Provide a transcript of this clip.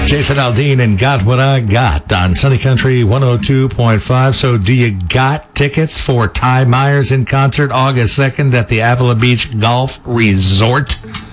Jason Aldean and Got What I Got on Sunny Country 102.5. So do you got tickets for Ty Myers in concert August 2nd at the Avila Beach Golf Resort?